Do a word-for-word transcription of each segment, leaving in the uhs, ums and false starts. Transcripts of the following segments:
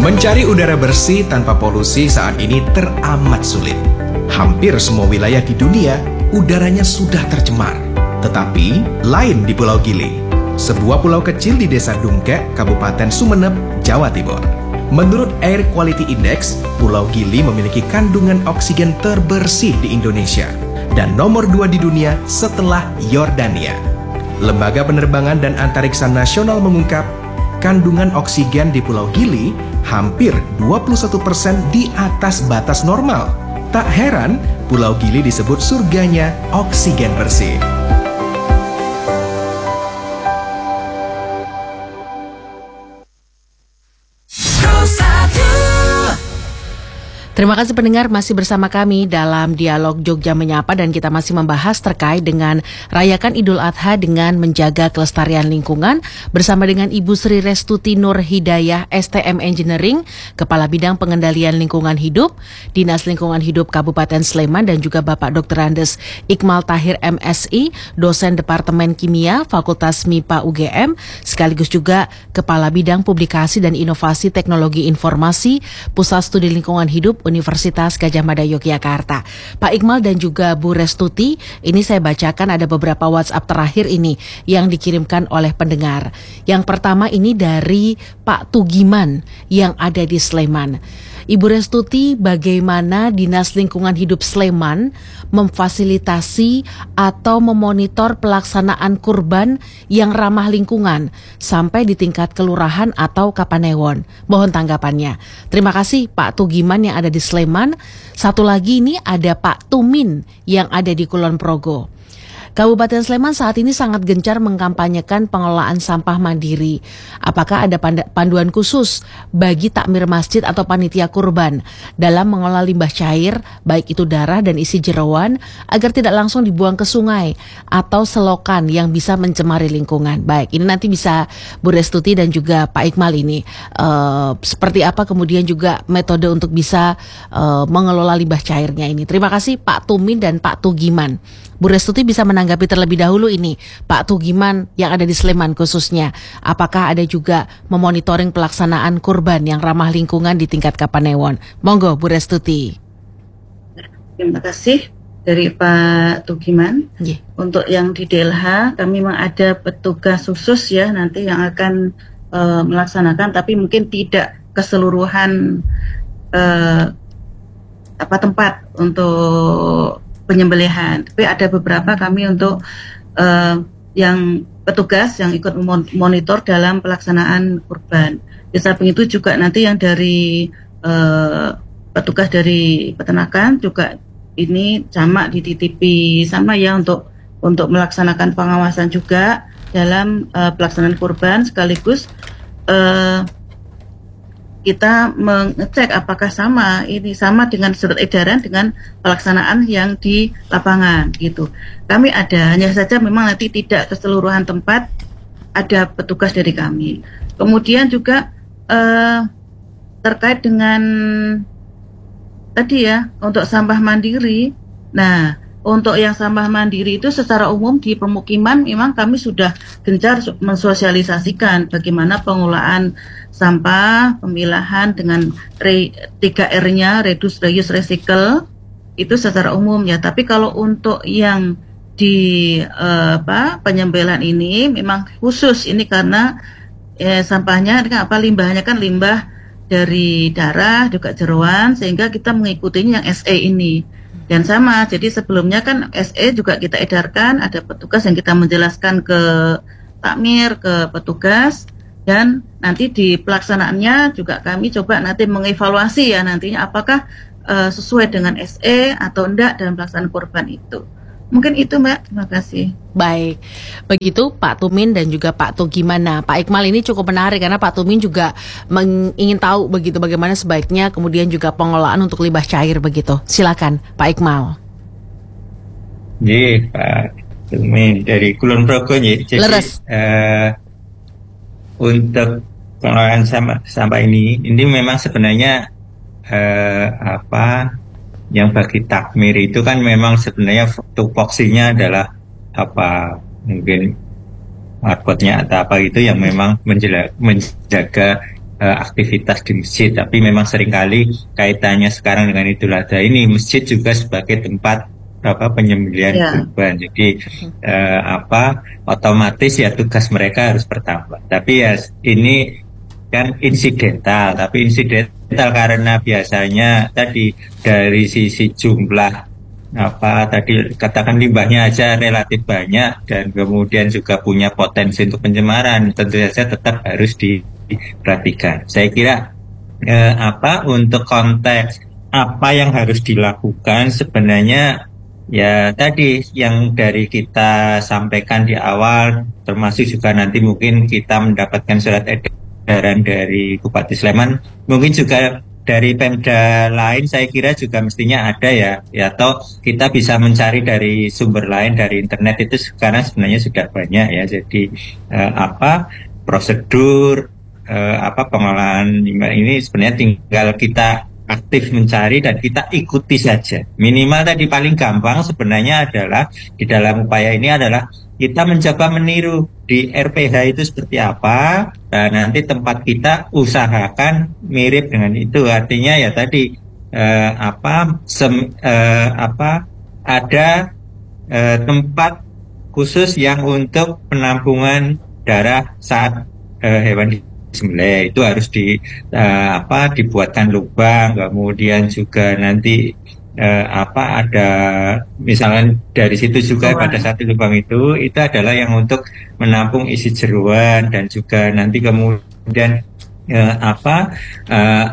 Mencari udara bersih tanpa polusi saat ini teramat sulit. Hampir semua wilayah di dunia udaranya sudah tercemar. Tetapi lain di Pulau Gili, sebuah pulau kecil di Desa Dungkek, Kabupaten Sumeneb, Jawa Timur. Menurut Air Quality Index, Pulau Gili memiliki kandungan oksigen terbersih di Indonesia dan nomor dua di dunia setelah Yordania. Lembaga Penerbangan dan Antariksa Nasional mengungkap, kandungan oksigen di Pulau Gili hampir dua puluh satu persen di atas batas normal. Tak heran, Pulau Gili disebut surganya oksigen bersih. Terima kasih pendengar masih bersama kami dalam Dialog Jogja Menyapa dan kita masih membahas terkait dengan rayakan Idul Adha dengan menjaga kelestarian lingkungan bersama dengan Ibu Sri Restuti Nur Hidayah S T M Engineering, Kepala Bidang Pengendalian Lingkungan Hidup, Dinas Lingkungan Hidup Kabupaten Sleman dan juga Bapak Doktor Andes Iqmal Tahir M Si, Dosen Departemen Kimia Fakultas M I P A U G M, sekaligus juga Kepala Bidang Publikasi dan Inovasi Teknologi Informasi Pusat Studi Lingkungan Hidup Universitas Gadjah Mada Yogyakarta. Pak Iqmal dan juga Bu Restuti, ini saya bacakan ada beberapa WhatsApp terakhir ini yang dikirimkan oleh pendengar. Yang pertama ini dari Pak Tugiman yang ada di Sleman. Ibu Restuti, bagaimana Dinas Lingkungan Hidup Sleman memfasilitasi atau memonitor pelaksanaan kurban yang ramah lingkungan sampai di tingkat kelurahan atau kapanewon? Mohon tanggapannya. Terima kasih Pak Tugiman yang ada di Sleman. Satu lagi ini ada Pak Tumin yang ada di Kulon Progo. Kabupaten Sleman saat ini sangat gencar mengkampanyekan pengelolaan sampah mandiri. Apakah ada panduan khusus bagi takmir masjid atau panitia kurban dalam mengelola limbah cair, baik itu darah dan isi jeroan, agar tidak langsung dibuang ke sungai atau selokan yang bisa mencemari lingkungan? Baik, ini nanti bisa Bu Restuti dan juga Pak Iqmal ini uh, seperti apa kemudian juga metode untuk bisa uh, mengelola limbah cairnya ini. Terima kasih Pak Tumin dan Pak Tugiman. Bu Restuti bisa menanggapi terlebih dahulu ini, Pak Tugiman yang ada di Sleman khususnya. Apakah ada juga memonitoring pelaksanaan kurban yang ramah lingkungan di tingkat kapanewon? Monggo Bu Restuti. Terima kasih dari Pak Tugiman. Yeah. Untuk yang di D L H kami memang ada petugas khusus ya nanti yang akan uh, melaksanakan, tapi mungkin tidak keseluruhan uh, apa tempat untuk penyembelihan, tapi ada beberapa kami untuk uh, yang petugas yang ikut memonitor dalam pelaksanaan kurban. Di samping itu juga nanti yang dari uh, petugas dari peternakan juga ini sama dititipi sama ya untuk untuk melaksanakan pengawasan juga dalam uh, pelaksanaan kurban, sekaligus uh, kita mengecek apakah sama ini sama dengan surat edaran dengan pelaksanaan yang di lapangan gitu. Kami ada, hanya saja memang nanti tidak keseluruhan tempat ada petugas dari kami. Kemudian juga eh, terkait dengan tadi ya untuk sampah mandiri. Nah, untuk yang sampah mandiri itu secara umum di permukiman memang kami sudah gencar mensosialisasikan bagaimana pengelolaan sampah, pemilahan dengan tiga R-nya, reduce, reuse, recycle, itu secara umum ya. Tapi kalau untuk yang di eh, apa penyembelihan ini memang khusus ini karena eh, sampahnya apa limbahnya kan limbah dari darah juga jeroan, sehingga kita mengikutinya yang S E ini. Dan sama, jadi sebelumnya kan S E juga kita edarkan, ada petugas yang kita menjelaskan ke takmir, ke petugas, dan nanti di pelaksanaannya juga kami coba nanti mengevaluasi ya nantinya apakah uh, sesuai dengan S E atau enggak dalam pelaksanaan kurban itu. Mungkin itu Mbak, terima kasih. Baik, begitu Pak Tumin dan juga Pak Tugiman. Nah, Pak Iqmal ini cukup menarik karena Pak Tumin juga meng- ingin tahu begitu bagaimana sebaiknya kemudian juga pengelolaan untuk limbah cair begitu. Silakan Pak Iqmal. Iya Pak Tumin dari Kulon Progo. Jadi uh, untuk pengelolaan sampah, sampah ini, ini memang sebenarnya uh, apa yang bagi takmir itu kan memang sebenarnya tupoksinya adalah apa mungkin markotnya atau apa itu yang memang menjaga, menjaga uh, aktivitas di masjid, tapi memang seringkali kaitannya sekarang dengan Idul Adha ini masjid juga sebagai tempat apa penyembelihan yeah. kurban. Jadi uh, apa otomatis ya tugas mereka harus bertambah. Tapi ya ini kan insidental, tapi insidental karena biasanya tadi dari sisi jumlah apa tadi katakan limbahnya aja relatif banyak dan kemudian juga punya potensi untuk pencemaran, tentu saja tetap harus diperhatikan. Saya kira eh, apa untuk konteks apa yang harus dilakukan sebenarnya ya tadi yang dari kita sampaikan di awal, termasuk juga nanti mungkin kita mendapatkan surat edaran dari Bupati Sleman, mungkin juga dari Pemda lain saya kira juga mestinya ada ya, ya atau kita bisa mencari dari sumber lain dari internet itu sekarang sebenarnya sudah banyak ya. Jadi eh, apa prosedur eh, apa pengolahan limbah ini sebenarnya tinggal kita aktif mencari dan kita ikuti saja. Minimal tadi paling gampang sebenarnya adalah di dalam upaya ini adalah kita mencoba meniru di R P H itu seperti apa, dan nanti tempat kita usahakan mirip dengan itu. Artinya ya tadi eh, apa sem, eh, apa ada eh, tempat khusus yang untuk penampungan darah saat eh, hewan disembelih itu harus di uh, apa dibuatkan lubang, kemudian juga nanti uh, apa ada misalnya dari situ juga oh, pada satu lubang itu itu adalah yang untuk menampung isi jeruan dan juga nanti kemudian uh, apa uh,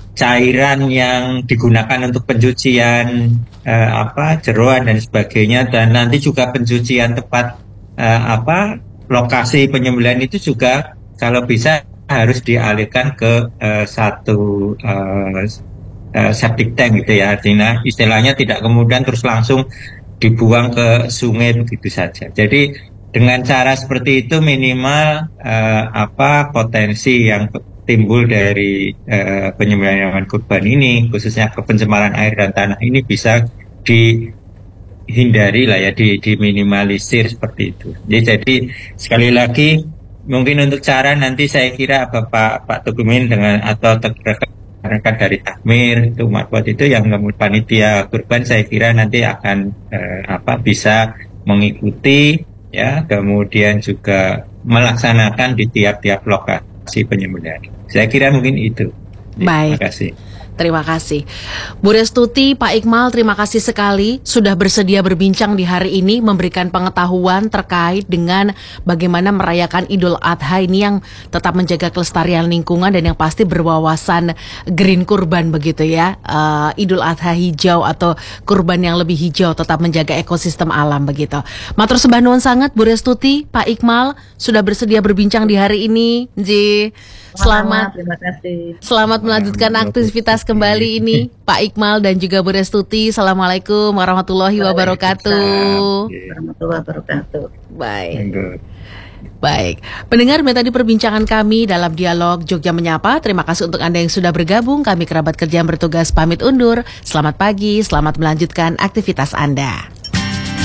cairan yang digunakan untuk pencucian uh, apa jeruan dan sebagainya, dan nanti juga pencucian tempat uh, apa lokasi penyembelihan itu juga kalau bisa harus dialihkan ke uh, satu uh, uh, septic tank gitu ya, artinya istilahnya tidak kemudian terus langsung dibuang ke sungai begitu saja. Jadi dengan cara seperti itu minimal uh, apa potensi yang timbul dari uh, penyembelihan hewan kurban ini, khususnya ke pencemaran air dan tanah ini bisa dihindari lah ya, di, diminimalisir seperti itu. Jadi, jadi sekali lagi mungkin untuk cara nanti saya kira Bapak Pak Tugumin dengan atau rekan-rekan dari Takmir itu Matbuat itu yang kemudian panitia kurban saya kira nanti akan eh, apa bisa mengikuti ya, kemudian juga melaksanakan di tiap-tiap lokasi penyembelihan. Saya kira mungkin itu. Baik. Terima kasih. Terima kasih. Bu Restuti, Pak Iqmal, terima kasih sekali sudah bersedia berbincang di hari ini, memberikan pengetahuan terkait dengan bagaimana merayakan Idul Adha ini yang tetap menjaga kelestarian lingkungan dan yang pasti berwawasan green kurban begitu ya. Uh, Idul Adha hijau atau kurban yang lebih hijau, tetap menjaga ekosistem alam begitu. Matur sembah nuwun sangat Bu Restuti, Pak Iqmal sudah bersedia berbincang di hari ini. Nji. Selamat, terima kasih. Selamat melanjutkan aktivitas kembali ini, Pak Iqmal dan juga Bu Restuti. Assalamualaikum warahmatullahi wabarakatuh. Warahmatullahi wabarakatuh. Baik. Baik, pendengar, tadi perbincangan kami dalam dialog Jogja Menyapa. Terima kasih untuk Anda yang sudah bergabung. Kami kerabat kerja yang bertugas pamit undur. Selamat pagi, selamat melanjutkan aktivitas Anda.